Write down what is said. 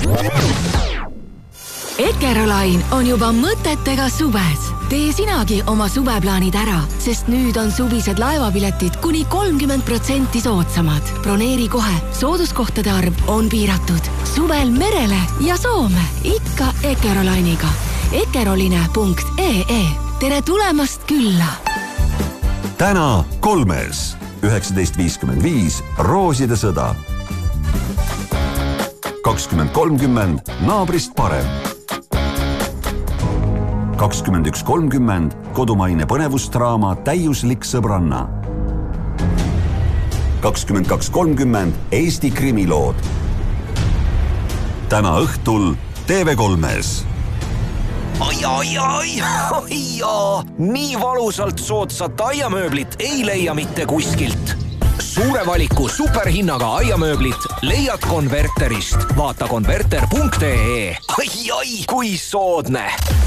Ekerolain on juba mõtetega suves. Tee sinagi oma suveplaanid ära, sest nüüd on suvised laevapiletid kuni 30% soodsamad. Broneeri kohe, sooduskohtade arv on piiratud. Suvel merele ja Soome, ikka Ekerolainiga. Ekeroline.ee. Tere tulemast külla! Täna 3. 19.55 Rooside sõda. 20.30 Naabrist parem. 21.30 kodumaine põnevustraama Täiuslik sõbranna. 22.30 Eesti krimilood. Täna õhtul TV3-s. Ai, nii valusalt soodsat aiamööblit ei leia mitte kuskilt. Suure valiku superhinnaga aiamööblit leiad Konverterist. Vaata konverter.ee. Ai, kui soodne!